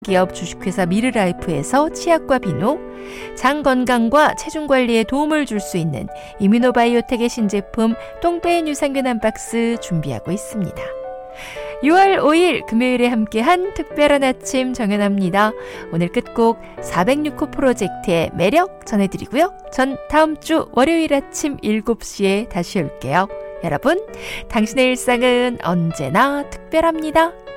기업 주식회사 미르라이프에서 치약과 비누, 장 건강과 체중 관리에 도움을 줄 수 있는 이뮤노바이오텍의 신제품 똥배인 유산균 한 박스 준비하고 있습니다. 6월 5일 금요일에 함께한 특별한 아침 정연아입니다. 오늘 끝곡 406호 프로젝트의 매력 전해드리고요. 전 다음 주 월요일 아침 7시에 다시 올게요. 여러분, 당신의 일상은 언제나 특별합니다.